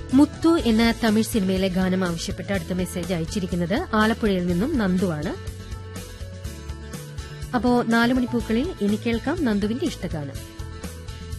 മുത്തു എന്ന തമിഴ് സിനിമയിലെ ഗാനം ആവശ്യപ്പെട്ട് അടുത്ത മെസ്സേജ് അയച്ചിരിക്കുന്നത് ആലപ്പുഴയിൽ നിന്നും നന്ദുവാണ്. അപ്പോ 4 മണിപ്പൂക്കളിൽ ഇനി കേൾക്കാം നന്ദുവിന്റെ ഇഷ്ടഗാനം.